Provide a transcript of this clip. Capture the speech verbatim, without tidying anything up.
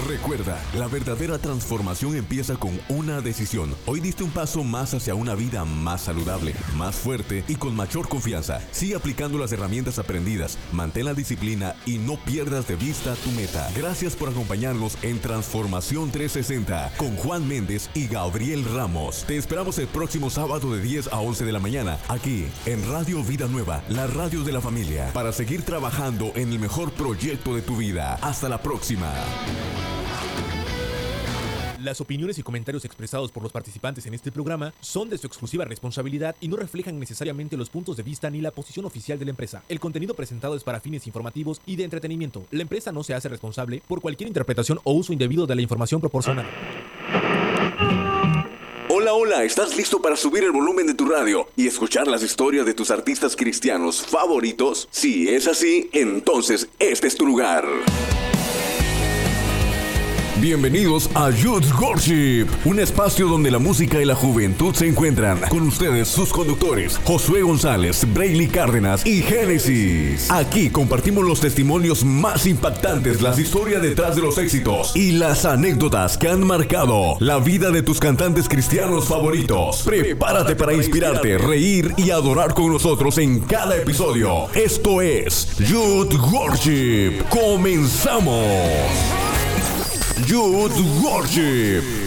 Recuerda, la verdadera transformación empieza con una decisión. Hoy diste un paso más hacia una vida más saludable, más fuerte y con mayor confianza. Sigue aplicando las herramientas aprendidas, mantén la disciplina y no pierdas de vista tu meta. Gracias por acompañarnos en Transformación trescientos sesenta con Juan Méndez y Gabriel Ramos. Te esperamos el próximo sábado de diez a once de la mañana, aquí en Radio Vida Nueva, la radio de la familia, para seguir trabajando en el mejor proyecto de tu vida. Hasta la próxima. Las opiniones y comentarios expresados por los participantes en este programa son de su exclusiva responsabilidad y no reflejan necesariamente los puntos de vista ni la posición oficial de la empresa. El contenido presentado es para fines informativos y de entretenimiento. La empresa no se hace responsable por cualquier interpretación o uso indebido de la información proporcionada. Hola, hola, ¿estás listo para subir el volumen de tu radio y escuchar las historias de tus artistas cristianos favoritos? Si es así, entonces este es tu lugar. Bienvenidos a Youth Worship, un espacio donde la música y la juventud se encuentran. Con ustedes, sus conductores, Josué González, Brayley Cárdenas y Génesis. Aquí compartimos los testimonios más impactantes, las historias detrás de los éxitos y las anécdotas que han marcado la vida de tus cantantes cristianos favoritos. Prepárate para inspirarte, reír y adorar con nosotros en cada episodio. Esto es Youth Worship. ¡Comenzamos! Youth Worship.